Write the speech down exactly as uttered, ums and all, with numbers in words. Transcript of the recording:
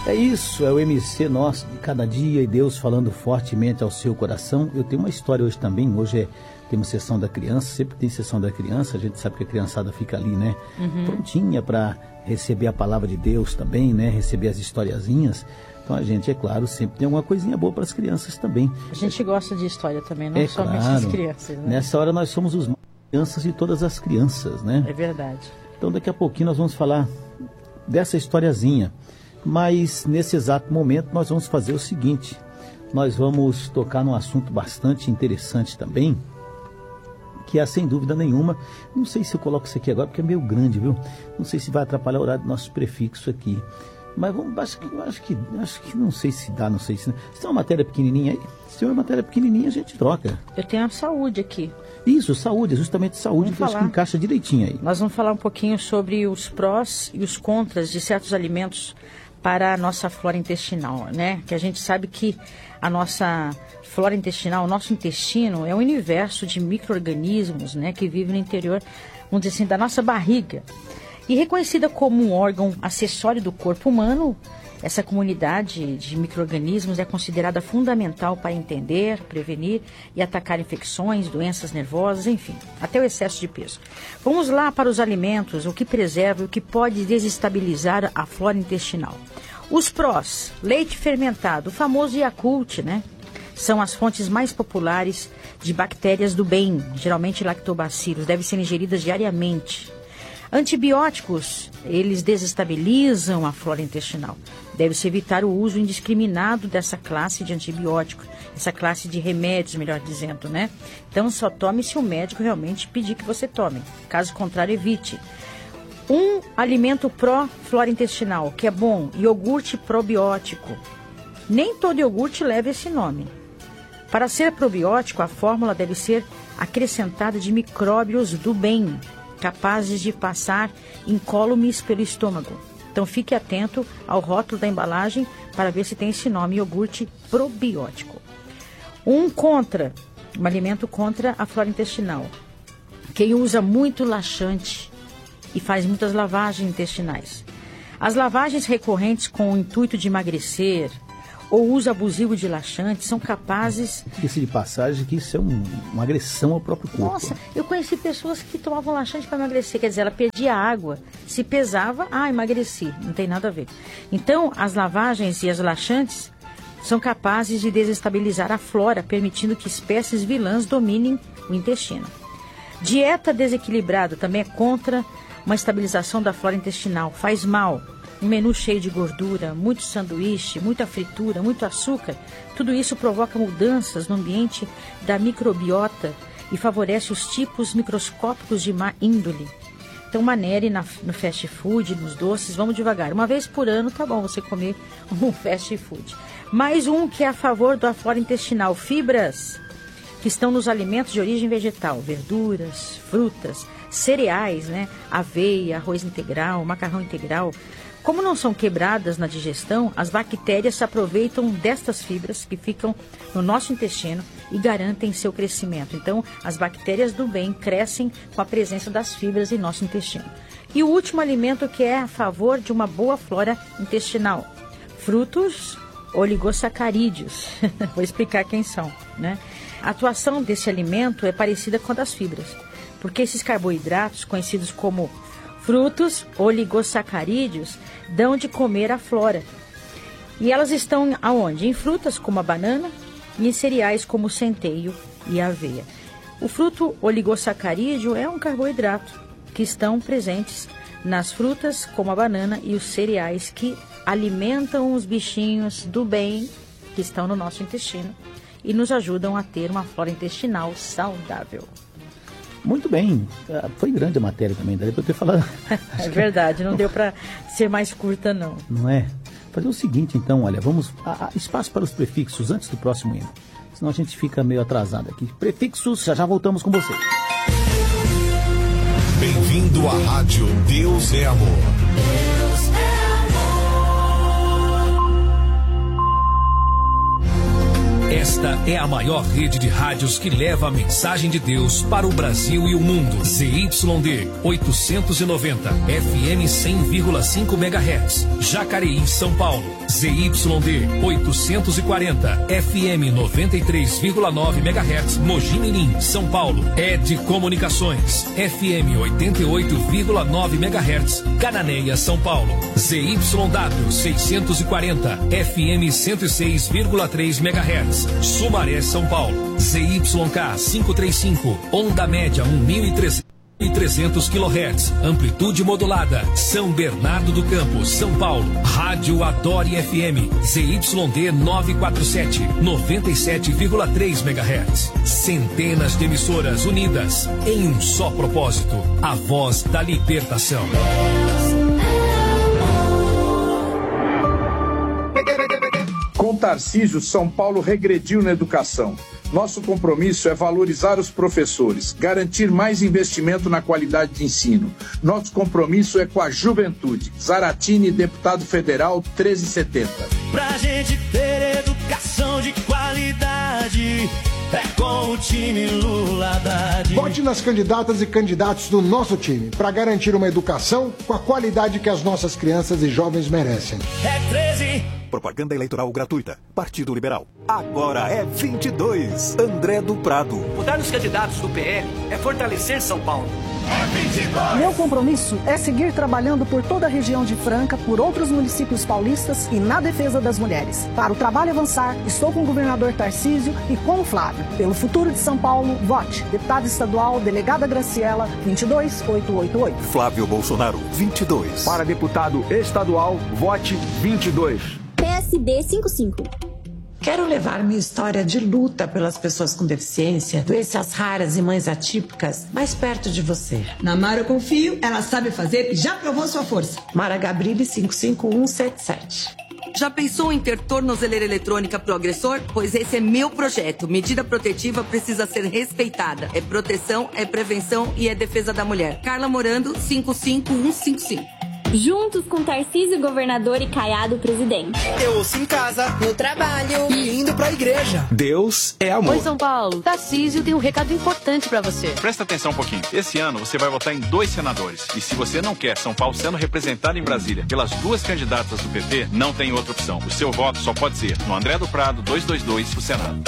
É isso, é o M C nosso de cada dia e Deus falando fortemente ao seu coração. Eu tenho uma história hoje também, hoje é, temos sessão da criança, sempre tem sessão da criança, a gente sabe que a criançada fica ali, né, uhum. prontinha para receber a palavra de Deus também, né, receber as historiazinhas. Então a gente, é claro, sempre tem alguma coisinha boa para as crianças também. A gente gosta de história também, não é somente claro, as crianças, né? Nessa hora nós somos os crianças de todas as crianças, né? É verdade. Então daqui a pouquinho nós vamos falar dessa historiazinha. Mas nesse exato momento nós vamos fazer o seguinte, nós vamos tocar num assunto bastante interessante também, que é sem dúvida nenhuma, não sei se eu coloco isso aqui agora porque é meio grande, viu? Não sei se vai atrapalhar o horário do nosso prefixo aqui, mas vamos, acho que, acho que, acho que não sei se dá, não sei se... Se tem uma matéria pequenininha aí, se tem uma matéria pequenininha a gente troca. Eu tenho a saúde aqui. Isso, saúde, justamente saúde, vamos que falar. Acho que encaixa direitinho aí. Nós vamos falar um pouquinho sobre os prós e os contras de certos alimentos para a nossa flora intestinal, né? Que a gente sabe que a nossa flora intestinal, o nosso intestino é um universo de micro-organismos, né? Que vivem no interior, vamos dizer assim, da nossa barriga. E reconhecida como um órgão acessório do corpo humano, essa comunidade de micro-organismos é considerada fundamental para entender, prevenir e atacar infecções, doenças nervosas, enfim, até o excesso de peso. Vamos lá para os alimentos, o que preserva e o que pode desestabilizar a flora intestinal. Os prós, leite fermentado, o famoso Yakult, né? São as fontes mais populares de bactérias do bem, geralmente lactobacilos, devem ser ingeridas diariamente. Antibióticos, eles desestabilizam a flora intestinal. Deve-se evitar o uso indiscriminado dessa classe de antibiótico, essa classe de remédios, melhor dizendo, né? Então, só tome se o médico realmente pedir que você tome. Caso contrário, evite. Um alimento pró-flora intestinal, que é bom, iogurte probiótico. Nem todo iogurte leva esse nome. Para ser probiótico, a fórmula deve ser acrescentada de micróbios do bem, capazes de passar incólumes pelo estômago. Então fique atento ao rótulo da embalagem para ver se tem esse nome, iogurte probiótico. Um contra, um alimento contra a flora intestinal. Quem usa muito laxante e faz muitas lavagens intestinais. As lavagens recorrentes com o intuito de emagrecer ou uso abusivo de laxantes são capazes... Esqueci de passagem que isso é um, uma agressão ao próprio corpo. Nossa, eu conheci pessoas que tomavam laxante para emagrecer, quer dizer, ela perdia água, se pesava, ah, emagreci, não tem nada a ver. Então, as lavagens e as laxantes são capazes de desestabilizar a flora, permitindo que espécies vilãs dominem o intestino. Dieta desequilibrada também é contra uma estabilização da flora intestinal, faz mal. Um menu cheio de gordura, muito sanduíche, muita fritura, muito açúcar, tudo isso provoca mudanças no ambiente da microbiota e favorece os tipos microscópicos de má índole. Então, manere na, no fast food, nos doces, vamos devagar. Uma vez por ano, tá bom você comer um fast food. Mais um que é a favor da flora intestinal, fibras, que estão nos alimentos de origem vegetal, verduras, frutas, cereais, né? Aveia, arroz integral, macarrão integral. Como não são quebradas na digestão, as bactérias se aproveitam destas fibras que ficam no nosso intestino e garantem seu crescimento. Então, as bactérias do bem crescem com a presença das fibras em nosso intestino. E o último alimento que é a favor de uma boa flora intestinal, frutos oligosacarídeos. Vou explicar quem são, né? A atuação desse alimento é parecida com a das fibras, porque esses carboidratos, conhecidos como frutos oligosacarídeos, dão de comer à flora. E elas estão aonde? Em frutas como a banana e em cereais como o centeio e a aveia. O fruto oligosacarídeo é um carboidrato que estão presentes nas frutas como a banana e os cereais que alimentam os bichinhos do bem que estão no nosso intestino e nos ajudam a ter uma flora intestinal saudável. Muito bem, foi grande a matéria também, daí para eu ter falado. É verdade, não deu para ser mais curta não. Não é? Fazer o seguinte então, olha, vamos, a, a, espaço para os prefixos antes do próximo hino, senão a gente fica meio atrasado aqui. Prefixos, já já voltamos com vocês. Bem-vindo à rádio Deus é Amor. Deus é amor. Esta é a maior rede de rádios que leva a mensagem de Deus para o Brasil e o mundo. Z Y D oitocentos e noventa, F M cem vírgula cinco megahertz, Jacareí, São Paulo. Z Y D oitocentos e quarenta, F M noventa e três vírgula nove megahertz, Mogi Mirim, São Paulo. Ed Comunicações, F M oitenta e oito vírgula nove megahertz, Cananéia, São Paulo. Z Y W seiscentos e quarenta, F M cento e seis vírgula três megahertz, Sumaré, São Paulo. Z Y K quinhentos e trinta e cinco, onda média um mil e trezentos quilohertz, amplitude modulada, São Bernardo do Campo, São Paulo. Rádio Adore F M, Z Y D novecentos e quarenta e sete, noventa e sete vírgula três megahertz. Centenas de emissoras unidas em um só propósito, a voz da libertação. Com Tarcísio, São Paulo regrediu na educação. Nosso compromisso é valorizar os professores, garantir mais investimento na qualidade de ensino. Nosso compromisso é com a juventude. Zaratini, deputado federal, treze setenta. Pra gente ter educação de qualidade, é com o time Lula Haddad. Vote nas candidatas e candidatos do nosso time, para garantir uma educação com a qualidade que as nossas crianças e jovens merecem. É treze. Propaganda eleitoral gratuita. Partido Liberal. Agora é vinte e dois. André do Prado. Mudar os candidatos do P L é fortalecer São Paulo. É vinte e dois. Meu compromisso é seguir trabalhando por toda a região de Franca, por outros municípios paulistas e na defesa das mulheres. Para o trabalho avançar, estou com o governador Tarcísio e com o Flávio. Pelo futuro de São Paulo, vote. Deputada estadual, delegada Graciela, vinte e dois mil oitocentos e oitenta e oito. Flávio Bolsonaro, vinte e dois. Para deputado estadual, vote vinte e dois. P S D cinquenta e cinco. Quero levar minha história de luta pelas pessoas com deficiência, doenças raras e mães atípicas mais perto de você. Na Mara eu confio, ela sabe fazer e já provou sua força. Mara Gabrilli cinco cinco um sete sete. Já pensou em ter tornozeleira eletrônica pro agressor? Pois esse é meu projeto. Medida protetiva precisa ser respeitada. É proteção, é prevenção e é defesa da mulher. Carla Morando, cinco cinco um cinco cinco. Juntos com Tarcísio, governador, e Caiado, presidente. Eu ouço em casa, no trabalho e indo pra igreja. Deus é amor. Oi, São Paulo. Tarcísio tem um recado importante pra você. Presta atenção um pouquinho. Esse ano você vai votar em dois senadores. E se você não quer São Paulo sendo representado em Brasília pelas duas candidatas do P P, não tem outra opção. O seu voto só pode ser no André do Prado duzentos e vinte e dois pro Senado.